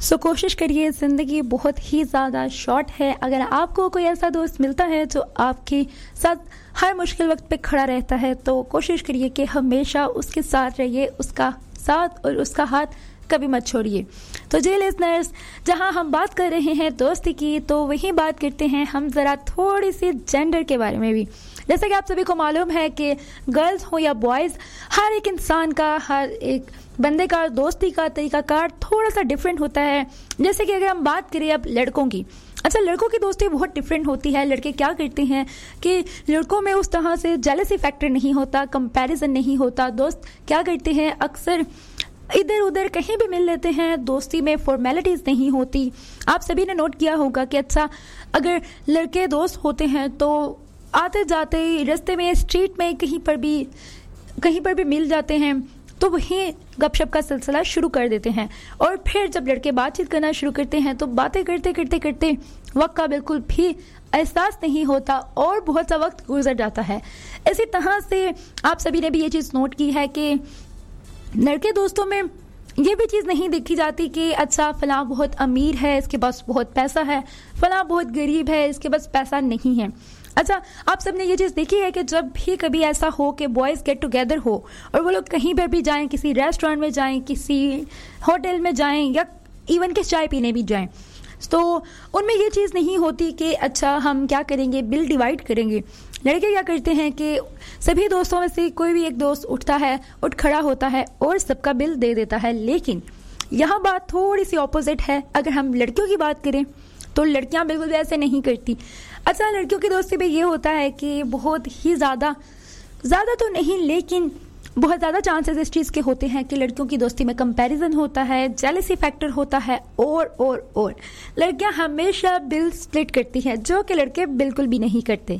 सो कोशिश करिए, ज़िंदगी बहुत ही ज़्यादा शॉर्ट है। अगर आपको कोई ऐसा दोस्त मिलता है जो आपके साथ हर मुश्किल वक्त पे खड़ा रहता है, तो कोशिश करिए कि हमेशा उसके साथ रहिए, उसका साथ और उसका हाथ कभी मत छोड़िए। तो जी लिसनर्स, जहां हम बात कर रहे हैं दोस्ती की, तो वहीं बात करते हैं हम ज़रा थोड़ी सी जेंडर के बारे में भी। जैसे कि आप सभी को मालूम है कि गर्ल्स हो या बॉयज़, हर एक इंसान का, हर एक बंदे का दोस्ती का तरीकाकार थोड़ा सा डिफरेंट होता है। जैसे कि अगर हम बात करें अब लड़कों की, अच्छा, लड़कों की दोस्ती बहुत डिफरेंट होती है। लड़के क्या करते हैं कि लड़कों में उस तरह से जेलसी फैक्टर नहीं होता, कंपैरिजन नहीं होता। दोस्त क्या करते हैं, अक्सर इधर उधर कहीं भी मिल लेते हैं, दोस्ती में फॉर्मेलिटीज़ नहीं होती। आप सभी ने नोट किया होगा कि अच्छा, अगर लड़के दोस्त होते हैं तो आते जाते रास्ते में, स्ट्रीट में, कहीं पर भी मिल जाते हैं, तो वहीं गपशप का सिलसिला शुरू कर देते हैं। और फिर जब लड़के बातचीत करना शुरू करते हैं तो बातें करते करते करते वक्त का बिल्कुल भी एहसास नहीं होता और बहुत सा वक्त गुजर जाता है। इसी तरह से आप सभी ने भी ये चीज़ नोट की है कि लड़के दोस्तों में ये भी चीज़ नहीं देखी जाती कि अच्छा, फलां बहुत अमीर है, इसके पास बहुत पैसा है, फलां बहुत गरीब है, इसके पास पैसा नहीं है। अच्छा, आप सबने ये चीज़ देखी है कि जब भी कभी ऐसा हो कि बॉयज़ गेट टुगेदर हो और वो लोग कहीं पर भी जाएं, किसी रेस्टोरेंट में जाएं, किसी होटल में जाएं, या इवन के चाय पीने भी जाएं, तो उनमें ये चीज़ नहीं होती कि अच्छा, हम क्या करेंगे, बिल डिवाइड करेंगे। लड़के क्या करते हैं कि सभी दोस्तों में से कोई भी एक दोस्त उठ खड़ा होता है और सबका बिल दे देता है। लेकिन यहाँ बात थोड़ी सी ऑपोजिट है। अगर हम लड़कियों की बात करें तो लड़कियां बिल्कुल भी ऐसे नहीं करती। अच्छा, लड़कियों की दोस्ती में ये होता है कि बहुत ही ज़्यादा तो नहीं, लेकिन बहुत ज़्यादा चांसेस इस चीज़ के होते हैं कि लड़कियों की दोस्ती में कंपैरिजन होता है, जेलसी फैक्टर होता है, और लड़कियां हमेशा बिल स्प्लिट करती हैं, जो कि लड़के बिल्कुल भी नहीं करते।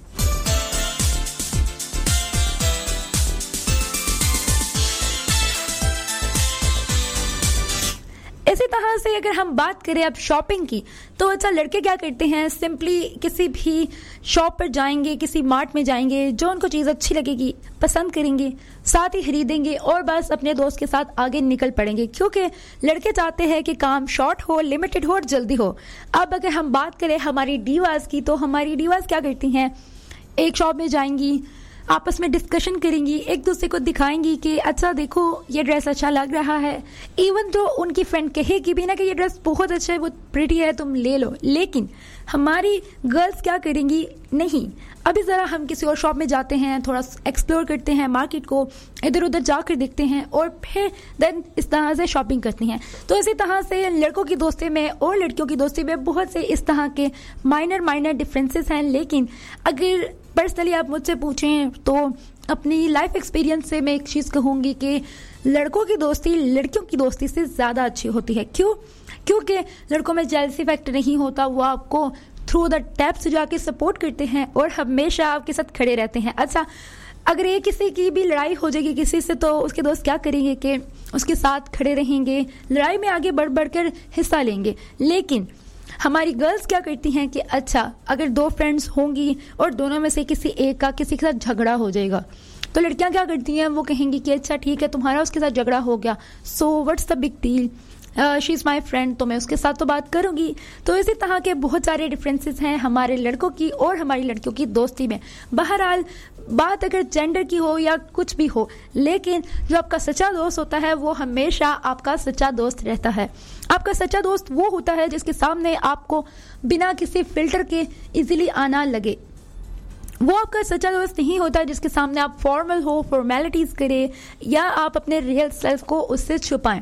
इसी तरह से अगर हम बात करें अब शॉपिंग की, तो अच्छा, लड़के क्या करते हैं, सिंपली किसी भी शॉप पर जाएंगे, किसी मार्ट में जाएंगे, जो उनको चीज़ अच्छी लगेगी पसंद करेंगे, साथ ही खरीदेंगे और बस अपने दोस्त के साथ आगे निकल पड़ेंगे, क्योंकि लड़के चाहते हैं कि काम शॉर्ट हो, लिमिटेड हो और जल्दी हो। अब अगर हम बात करें हमारी डीवास की, तो हमारी डीवास क्या करती हैं, एक शॉप में जाएंगी, आपस में डिस्कशन करेंगी, एक दूसरे को दिखाएंगी कि अच्छा देखो, ये ड्रेस अच्छा लग रहा है। इवन तो उनकी फ्रेंड कहेगी भी ना कि ये ड्रेस बहुत अच्छा है, बहुत प्रिटी है, तुम ले लो। लेकिन हमारी गर्ल्स क्या करेंगी, नहीं, अभी ज़रा हम किसी और शॉप में जाते हैं, थोड़ा एक्सप्लोर करते हैं मार्केट को, इधर उधर जाकर देखते हैं और फिर देन इस तरह से शॉपिंग करती हैं। तो इसी तरह से लड़कों की दोस्ती में और लड़कियों की दोस्ती में बहुत से इस तरह के माइनर डिफरेंसेस हैं। लेकिन अगर पर्सनली आप मुझसे पूछें तो अपनी लाइफ एक्सपीरियंस से मैं एक चीज़ कहूँगी कि लड़कों की दोस्ती लड़कियों की दोस्ती से ज़्यादा अच्छी होती है। क्योंकि लड़कों में जेलसी फैक्टर नहीं होता, वो आपको थ्रू द टैप्स जाके सपोर्ट करते हैं और हमेशा आपके साथ खड़े रहते हैं। अच्छा, अगर ये किसी की भी लड़ाई हो जाएगी किसी से, तो उसके दोस्त क्या करेंगे कि उसके साथ खड़े रहेंगे, लड़ाई में आगे बढ़ कर हिस्सा लेंगे। लेकिन हमारी गर्ल्स क्या करती हैं कि अच्छा, अगर दो फ्रेंड्स होंगी और दोनों में से किसी एक का किसी के साथ झगड़ा हो जाएगा, तो लड़कियां क्या करती हैं, वो कहेंगी कि अच्छा ठीक है, तुम्हारा उसके साथ झगड़ा हो गया, so what's the big deal, she is my friend, तो मैं उसके साथ तो बात करूंगी। तो इसी तरह के बहुत सारे डिफरेंसेस हैं हमारे लड़कों की और हमारी लड़कियों की दोस्ती में। बहरहाल, बात अगर जेंडर की हो या कुछ भी हो, लेकिन जो आपका सच्चा दोस्त होता है वो हमेशा आपका सच्चा दोस्त रहता है। आपका सच्चा दोस्त वो होता है जिसके सामने आपको बिना किसी फिल्टर के इजीली आना लगे। वो आपका सच्चा दोस्त नहीं होता जिसके सामने आप फॉर्मल हो, फॉर्मेलिटीज करें, या आप अपने रियल सेल्फ को उससे छुपाएं।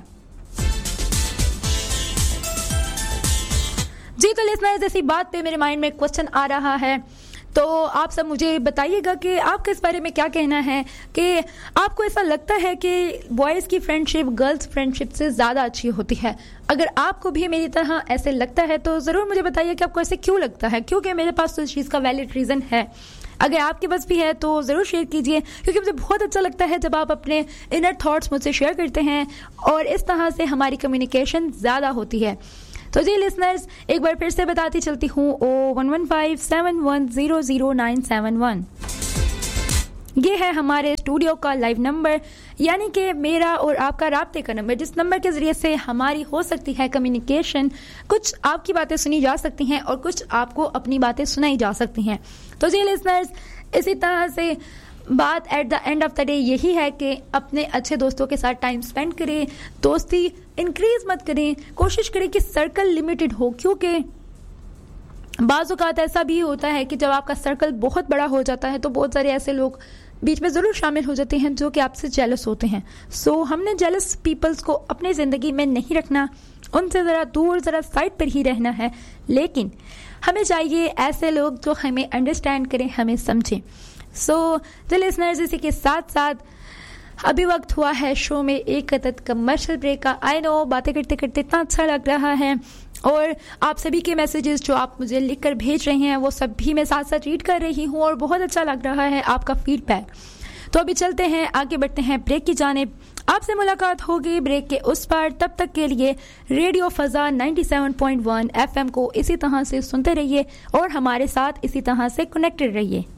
जी, तो लिसनर्स, इसी बात पे मेरे माइंड में क्वेश्चन आ रहा है, तो आप सब मुझे बताइएगा कि आपका इस बारे में क्या कहना है, कि आपको ऐसा लगता है कि बॉयज़ की फ्रेंडशिप गर्ल्स फ्रेंडशिप से ज़्यादा अच्छी होती है? अगर आपको भी मेरी तरह ऐसे लगता है तो ज़रूर मुझे बताइए कि आपको ऐसे क्यों लगता है, क्योंकि मेरे पास तो इस चीज़ का वैलिड रीज़न है। अगर आपके पास भी है तो ज़रूर शेयर कीजिए, क्योंकि मुझे बहुत अच्छा लगता है जब आप अपने इनर थॉट्स मुझसे शेयर करते हैं और इस तरह से हमारी कम्युनिकेशन ज़्यादा होती है। तो जी लिसनर्स, एक बार फिर से बताती चलती हूँ, 011571000971। ये है हमारे स्टूडियो का लाइव नंबर, यानी कि मेरा और आपका राब्ते का नंबर, जिस नंबर के जरिए से हमारी हो सकती है कम्युनिकेशन। कुछ आपकी बातें सुनी जा सकती हैं और कुछ आपको अपनी बातें सुनाई जा सकती हैं। तो जी लिसनर्स, इसी तरह से बात at the end of the day यही है कि अपने अच्छे दोस्तों के साथ टाइम स्पेंड करें, दोस्ती इंक्रीज मत करें, कोशिश करें कि सर्कल लिमिटेड हो, क्योंकि बाज़ औक़ात ऐसा भी होता है कि जब आपका सर्कल बहुत बड़ा हो जाता है तो बहुत सारे ऐसे लोग बीच में ज़रूर शामिल हो जाते हैं जो कि आपसे जेलस होते हैं। सो हमने जेलस पीपल्स को अपनी ज़िंदगी में नहीं रखना, उनसे ज़रा दूर, ज़रा साइड पर ही रहना है। लेकिन हमें चाहिए ऐसे लोग जो हमें अंडरस्टैंड करें, हमें समझें। सो लिसनर्स, इसी के साथ साथ अभी वक्त हुआ है शो में एक अदद कमर्शियल ब्रेक का। आई नो बातें करते करते इतना अच्छा लग रहा है, और आप सभी के मैसेजेस जो आप मुझे लिखकर भेज रहे हैं वो सब भी मैं साथ साथ रीड कर रही हूँ, और बहुत अच्छा लग रहा है आपका फीडबैक। तो अभी चलते हैं, आगे बढ़ते हैं ब्रेक की जानिब। आपसे मुलाकात होगी ब्रेक के उस पार। तब तक के लिए रेडियो फजा 97.1 FM को इसी तरह से सुनते रहिए और हमारे साथ इसी तरह से कनेक्टेड रहिए।